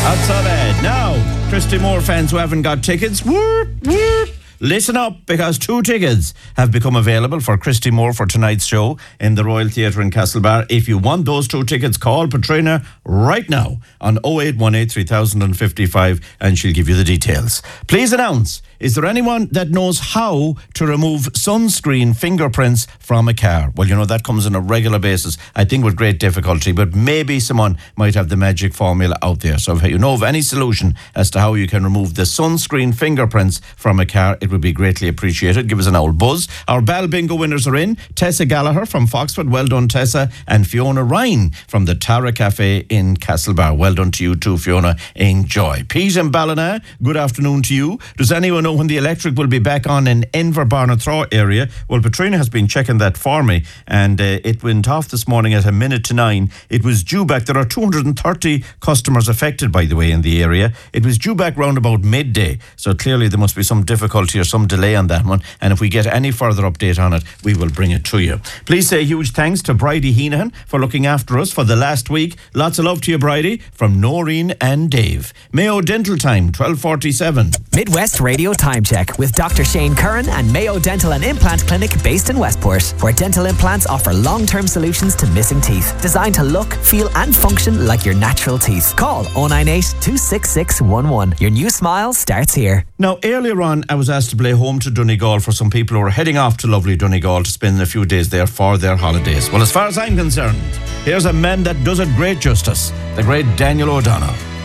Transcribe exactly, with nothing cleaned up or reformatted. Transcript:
Not so bad. Now, Christy Moore fans who haven't got tickets, whoop, whoop. Listen up, because two tickets have become available for Christy Moore for tonight's show in the Royal Theatre in Castlebar. If you want those two tickets, call Patrina right now on oh eight one eight, three thousand fifty-five and she'll give you the details. Please announce, is there anyone that knows how to remove sunscreen fingerprints from a car? Well, you know, that comes on a regular basis, I think with great difficulty, but maybe someone might have the magic formula out there. So if you know of any solution as to how you can remove the sunscreen fingerprints from a car, it would be greatly appreciated. Give us an old buzz. Our Bal Bingo winners are in. Tessa Gallagher from Foxford, well done Tessa, and Fiona Ryan from the Tara Cafe in Castlebar. Well done to you too, Fiona. Enjoy. Pete and Ballina, good afternoon to you. Does anyone know when the electric will be back on in Inverbarnathraw area? Well, Patrina has been checking that for me, and uh, it went off this morning at a minute to nine. It was due back. There are two hundred thirty customers affected, by the way, in the area. It was due back round about midday, so clearly there must be some difficulty or some delay on that one, and if we get any further update on it, we will bring it to you. Please say huge thanks to Bridie Heenahan for looking after us for the last week. Lots of love to you, Bridie, from Noreen and Dave. Mayo Dental Time, twelve forty-seven. Midwest Radio Time Check with Doctor Shane Curran and Mayo Dental and Implant Clinic based in Westport, where dental implants offer long-term solutions to missing teeth, designed to look, feel and function like your natural teeth. Call oh nine eight, two six six one one. Your new smile starts here. Now, earlier on, I was asked to play home to Donegal for some people who are heading off to lovely Donegal to spend a few days there for their holidays. Well, as far as I'm concerned, here's a man that does it great justice, the great Daniel O'Donnell.